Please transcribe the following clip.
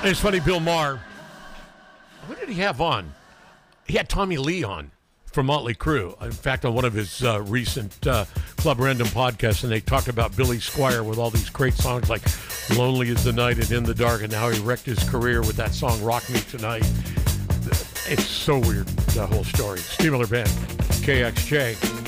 And it's funny, Bill Maher, who did he have on? He had Tommy Lee on from Motley Crue. In fact, on one of his recent Club Random podcasts, and they talked about Billy Squier with all these great songs like Lonely is the Night and In the Dark, and how he wrecked his career with that song Rock Me Tonight. It's so weird, that whole story. Steve Miller Band, KXJ.